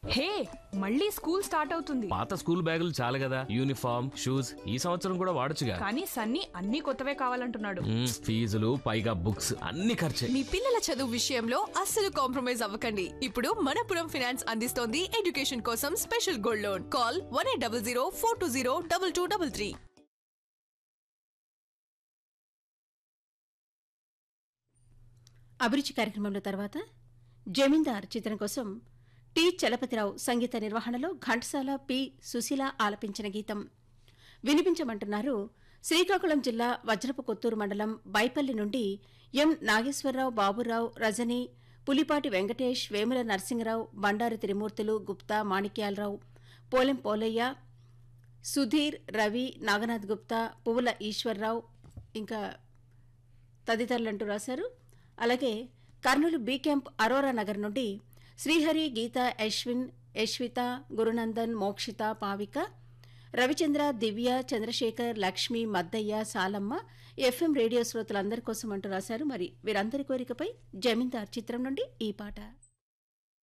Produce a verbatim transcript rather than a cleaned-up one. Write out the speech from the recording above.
హే, మళ్ళీ school start అవుతుంది. పాత స్కూల్ బ్యాగులు చాలు కదా, యూనిఫామ్ షూస్ ఈ సంవత్సరం కూడా వాడొచ్చుగా. కానీ సన్నీ అన్ని కొత్తవే కావాలంటున్నాడు. మ్మ్, ఫీజులు పైగా బుక్స్ అన్ని ఖర్చే. మీ పిల్లల చదువు విషయంలో అస్సలు కాంప్రమైజ్ అవ్వకండి. ఇప్పుడు మనపురం ఫైనాన్స్ అందిస్తోంది ఎడ్యుకేషన్ కోసం special gold loan. Call one eight double zero four two zero double two double three. అభిరుచి కార్యక్రమంలో తర్వాత జమీందార్ చిత్రం కోసం టి చలపతిరావు సంగీత నిర్వహణలో ఘంటసాల పి సుశీల ఆలపించిన గీతం వినిపించమంటున్నారు. శ్రీకాకుళం జిల్లా వజ్రపు కొత్తూరు మండలం బైపల్లి నుండి ఎం నాగేశ్వరరావు, బాబురావు, రజని, పులిపాటి వెంకటేష్, వేముల నరసింహరావు, బండారు త్రిమూర్తులు, గుప్తా, మాణిక్యాలరావు, పోలెం పోలయ్య, సుధీర్, రవి, నాగనాథ్ గుప్తా, పువ్వుల ఈశ్వర్రావు ఇంకా తదితరులంటూ రాశారు. అలాగే కర్నూలు బి క్యాంప్ అరోరా నగర్ నుండి శ్రీహరి, గీత, అశ్విన్, యశ్విత, గురునందన్, మోక్షిత, పావిక, రవిచంద్ర, దివ్య, చంద్రశేఖర్, లక్ష్మి, మద్దయ్య, సాలమ్మ ఎఫ్ఎం రేడియో శ్రోతలందరి కోసం అంటూ రాశారు. మరి వీరందరి కోరికపై జమీందార్ చిత్రం నుండి ఈ పాట.